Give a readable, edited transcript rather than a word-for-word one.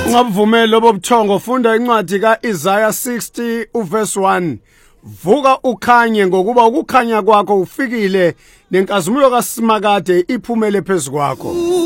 Ungabuvumeli lobo buthongo, funda incwadi kaIsaiah 60 uverse 1. Vuka ukhanye ngokuba ukukhanya kwakho ufikile, nenkazimulo kaSimakade iphumele phezu kwakho.